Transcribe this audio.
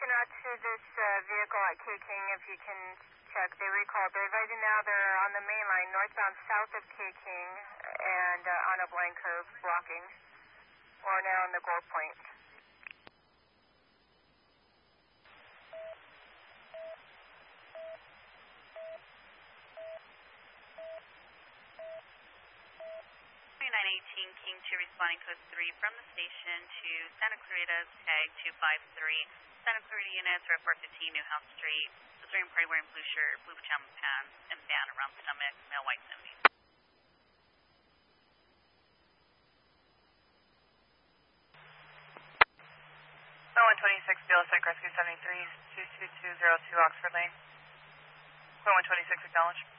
spoken out to this vehicle at K King, if you can check. They recalled. They're advising now they're on the main line, northbound south of K King, and on a blind curve blocking, or now in the gold point. King 2 responding code 3 from the station to Santa Clarita, tag 253. Santa Clarita units are at 415 Newhouse Street. Observing party wearing blue shirt, blue pajama pants, and band around stomach, male white 70s. 126 BLS Rescue 73, 22202 Oxford Lane. 126 acknowledge.